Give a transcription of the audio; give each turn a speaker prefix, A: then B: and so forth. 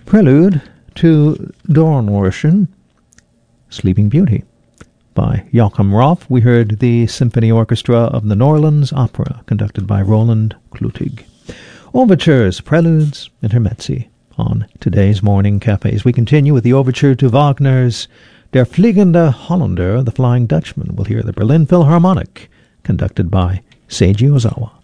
A: Prelude to Dornröschen, Sleeping Beauty. By Joachim Roth, we heard the Symphony Orchestra of the Norlands Opera, conducted by Roland Klutig. Overtures, preludes, intermezzi on today's Morning Cafes. We continue with the overture to Wagner's Der Fliegende Holländer, the Flying Dutchman. We'll hear the Berlin Philharmonic, conducted by Seiji Ozawa.